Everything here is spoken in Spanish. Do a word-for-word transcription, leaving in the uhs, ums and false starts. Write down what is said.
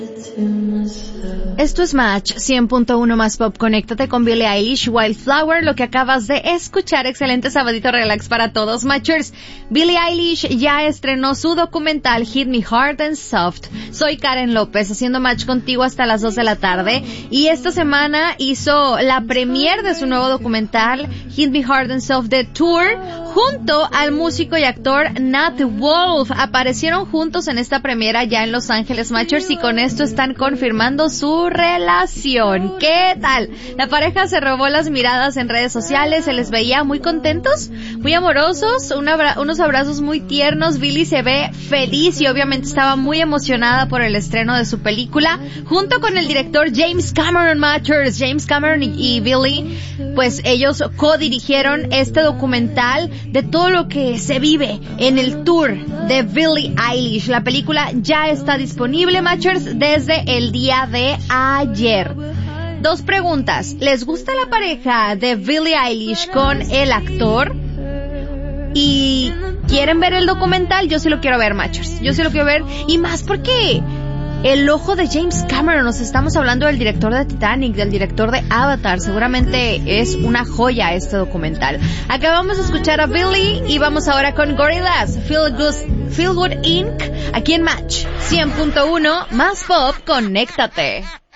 Esto es Match cien punto uno más pop. Conéctate con Billie Eilish, Wildflower, lo que acabas de escuchar. Excelente sabadito relax para todos, Matchers. Billie Eilish ya estrenó su documental Hit Me Hard and Soft. Soy Karen López, haciendo match contigo hasta las dos de la tarde. Y esta semana hizo la premiere de su nuevo documental Hit Me Hard and Soft The Tour, junto al músico y actor Nat Wolff. Aparecieron juntos en esta premiera ya en Los Ángeles, Matchers, y con esto están confirmando su relación. ¿Qué tal? La pareja se robó las miradas en redes sociales, se les veía muy contentos, muy amorosos, un abra- unos abrazos muy tiernos. Billie se ve feliz y obviamente estaba muy emocionada por el estreno de su película, junto con el director James Cameron. Matchers, James Cameron y, y Billie, pues ellos co-dirigieron este documental de todo lo que se vive en el tour de Billie Eilish. La película ya está disponible, Matchers, desde el día de ayer. Dos preguntas. ¿Les gusta la pareja de Billie Eilish con el actor? ¿Y quieren ver el documental? Yo sí lo quiero ver, Matchers. Yo sí lo quiero ver. Y más porque el ojo de James Cameron, nos estamos hablando del director de Titanic, del director de Avatar. Seguramente es una joya este documental. Acabamos de escuchar a Billie y vamos ahora con Gorillaz, Feel Good, Feel Good incorporated, aquí en Match cien punto uno más pop. Conéctate.